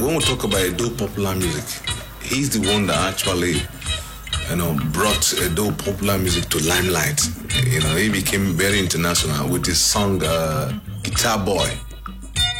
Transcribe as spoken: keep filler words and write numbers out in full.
when we talk about Edo popular music, he's the one that actually, you know, brought Edo popular music to limelight. You know, he became very international with his song uh, Guitar Boy.